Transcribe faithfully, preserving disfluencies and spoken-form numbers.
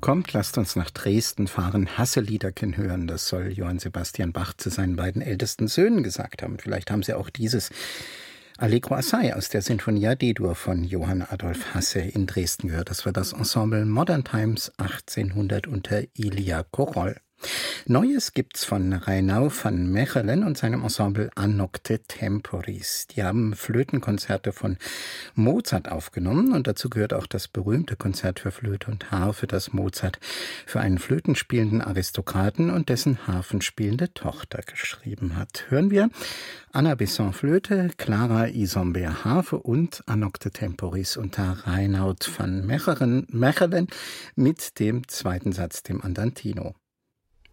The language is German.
Kommt, lasst uns nach Dresden fahren, Hasse-Liederchen hören. Das soll Johann Sebastian Bach zu seinen beiden ältesten Söhnen gesagt haben. Vielleicht haben Sie auch dieses Allegro assai aus der Sinfonia D-Dur von Johann Adolf Hasse in Dresden gehört. Das war das Ensemble Modern Times achtzehnhundert unter Ilia Koroll. Neues gibt's von Reinau van Mechelen und seinem Ensemble A Nocte Temporis. Die haben Flötenkonzerte von Mozart aufgenommen und dazu gehört auch das berühmte Konzert für Flöte und Harfe, das Mozart für einen flötenspielenden Aristokraten und dessen harfenspielende Tochter geschrieben hat. Hören wir Anna Besson Flöte, Clara Isambert Harfe und A Nocte Temporis unter Reinaud van Mechelen, Mechelen mit dem zweiten Satz, dem Andantino.